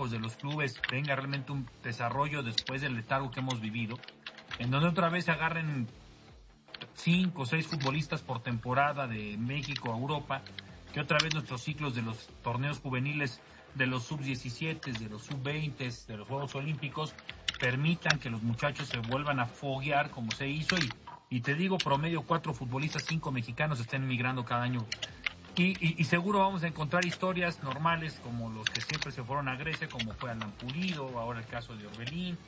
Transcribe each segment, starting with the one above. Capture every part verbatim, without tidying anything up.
técnicos de los clubes venga realmente un desarrollo después del letargo que hemos vivido, en donde otra vez se agarren cinco o seis futbolistas por temporada de México a Europa, que otra vez nuestros ciclos de los torneos juveniles, de los sub diecisiete, de los sub veinte, de los Juegos Olímpicos, permitan que los muchachos se vuelvan a foguear como se hizo, y, y te digo, promedio cuatro futbolistas, cinco mexicanos estén migrando cada año. Y, y, y seguro vamos a encontrar historias normales como los que siempre se fueron a Grecia, como fue Alan Pulido, ahora el caso de Orbelín,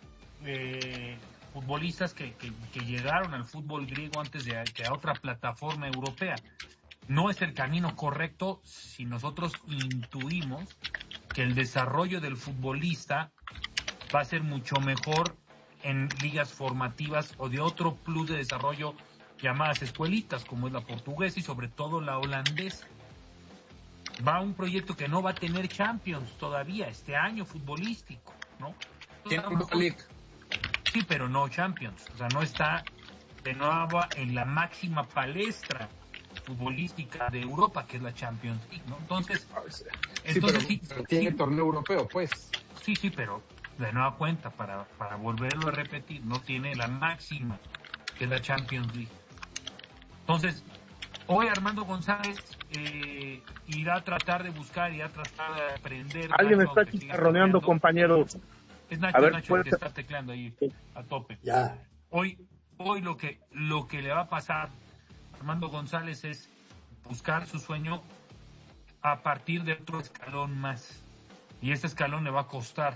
eh, futbolistas que, que, que llegaron al fútbol griego antes de que a otra plataforma europea. No es el camino correcto si nosotros intuimos que el desarrollo del futbolista va a ser mucho mejor en ligas formativas o de otro plus de desarrollo llamadas escuelitas, como es la portuguesa y sobre todo la holandesa. Va a un proyecto que no va a tener Champions todavía este año futbolístico, ¿no? Tiene Europa League. Sí, pero no Champions. O sea, no está de nuevo en la máxima palestra futbolística de Europa, que es la Champions League, ¿no? Entonces, sí, entonces pero, sí, pero tiene sí, torneo europeo, pues. Sí, sí, pero de nueva cuenta, para, para volverlo a repetir, no tiene la máxima, que es la Champions League. Entonces, hoy Armando González eh, irá a tratar de buscar, irá a tratar de aprender. Alguien Nacho, está chicharroneando, compañeros. Es Nacho, A ver, Nacho pues, que está tecleando ahí a tope. Ya. Hoy, hoy lo que, lo que le va a pasar a Armando González es buscar su sueño a partir de otro escalón más. Y ese escalón le va a costar.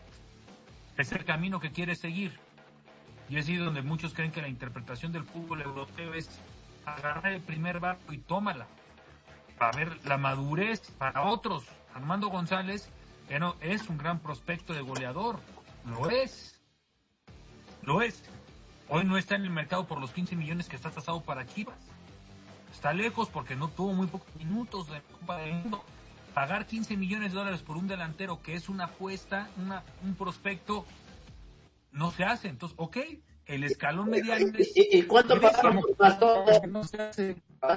Es el camino que quiere seguir. Y es ahí donde muchos creen que la interpretación del fútbol europeo es agarrar el primer barco y tómala. Para ver la madurez para otros. Armando González es un gran prospecto de goleador. Lo es. Lo es. Hoy no está en el mercado por los quince millones que está tasado para Chivas. Está lejos porque no tuvo muy pocos minutos de Copa del Mundo. Pagar quince millones de dólares por un delantero que es una apuesta, una, un prospecto, no se hace. Entonces, ok, el escalón mediano es... ¿Y, y cuánto pagamos por Gastón? No se hace.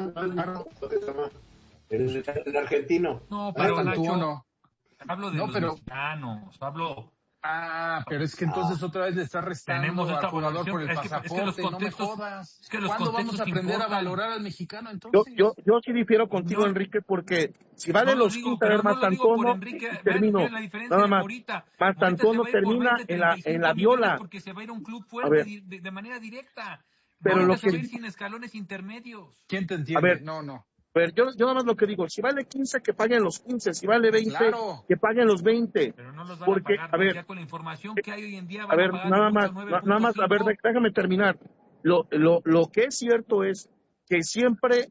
El, el argentino. No, pero Ah, Nacho, no. hablo de No, los pero... mexicanos, hablo... Ah, pero es que entonces Ah. otra vez le está restando Tenemos esta al jugador por el valoración. Es que- pasaporte, es que los no me contextos- jodas. es que los ¿Cuándo vamos contextos a aprender importan. a valorar al mexicano Yo, entonces? yo, yo sí difiero contigo, No. Enrique, porque si vale No lo los digo, quince, a pero ver, no lo digo por Mastantuono, Enrique. y Vean, termino. vean la diferencia Nada de más. Morita. Mastantuono Morita se va a ir por termina veinte, en la, treinta y en la cinco millones viola. porque se va a ir a un club A fuerte ver. de, de manera directa. Pero Morita lo se va a que- ir sin escalones intermedios. ¿Quién te A entiende? ver. No, no. A ver, yo, yo nada más lo que digo, si vale quince, que paguen los quince, si vale veinte, Claro. que paguen los veinte. Pero no los van Porque, a pagar, a ver, ya con la información que hay hoy en día A van ver, a pagar nada de más, mucho na- nada más, a ver, nueve punto cinco. déjame terminar. Lo, lo, lo que es cierto es que siempre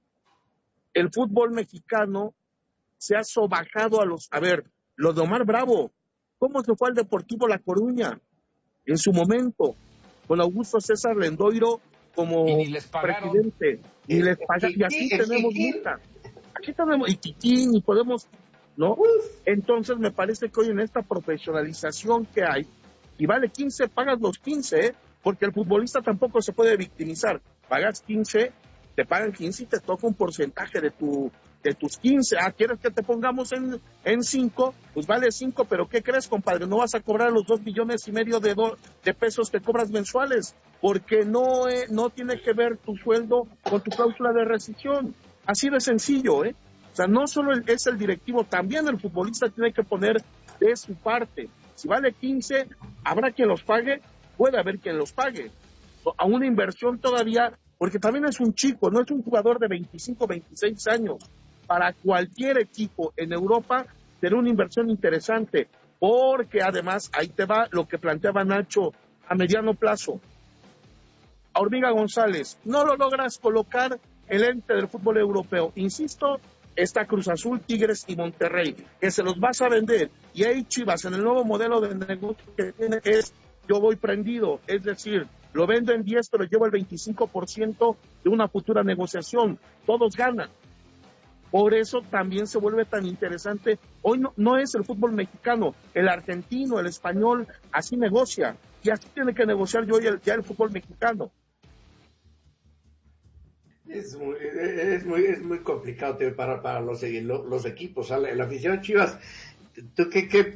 el fútbol mexicano se ha sobajado a los... A ver, lo de Omar Bravo, ¿cómo se fue al Deportivo La Coruña? En su momento, con Augusto César Lendoiro como Y ni les pagaron. presidente. Y les pagaron. Y aquí El tenemos Kikín. mucha. Aquí tenemos, y Kikín, y podemos... ¿no? Entonces me parece que hoy en esta profesionalización que hay, y vale quince, pagas los quince, ¿eh? Porque el futbolista tampoco se puede victimizar. Pagas quince, te pagan quince y te toca un porcentaje de tu de tus quince. Ah, ¿quieres que te pongamos en en cinco? Pues vale cinco, pero ¿qué crees, compadre? No vas a cobrar los dos millones y medio de, do, de pesos que cobras mensuales, porque no, eh, no tiene que ver tu sueldo con tu cláusula de rescisión. Así de sencillo, ¿eh? O sea, no solo es el directivo, también el futbolista tiene que poner de su parte. Si vale quince, habrá quien los pague, puede haber quien los pague. A una inversión todavía, porque también es un chico, no es un jugador de veinticinco, veintiséis años. Para cualquier equipo en Europa será una inversión interesante, porque además, ahí te va lo que planteaba Nacho a mediano plazo. A Hormiga González, no lo logras colocar el ente del fútbol europeo. Insisto, está Cruz Azul, Tigres y Monterrey, que se los vas a vender. Y ahí Chivas, en el nuevo modelo de negocio que tiene, es yo voy prendido, es decir, lo vendo en diez, pero llevo el veinticinco por ciento de una futura negociación. Todos ganan. Por eso también se vuelve tan interesante. Hoy no, no es el fútbol mexicano, el argentino, el español, así negocia. Y así tiene que negociar yo ya el, ya el fútbol mexicano. Es muy, es muy, es muy complicado tío, para, para los, los, los equipos. La, la afición Chivas, ¿tú qué, qué,